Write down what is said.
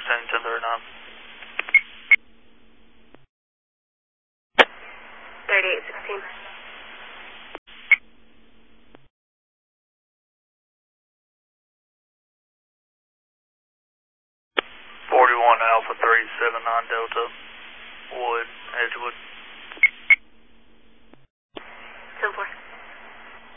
descending 1039. 3816. 41 Alpha 379 Delta, Wood, Edgewood.